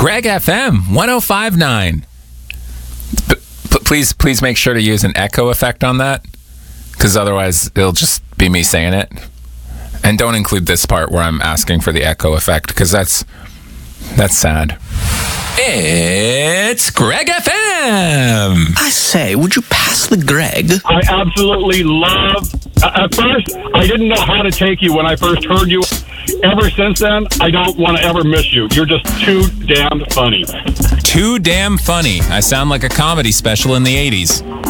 Greg FM 105.9. Please make sure to use an echo effect on that, because otherwise it'll just be me saying it. And don't include this part where I'm asking for the echo effect, because that's sad. It's Greg FM. I say, would you pass the Greg? I absolutely love. At first, I didn't know how to take you when I first heard you. Ever since then, I don't want to ever miss you. You're just too damn funny. Too damn funny. I sound like a comedy special in the 80s.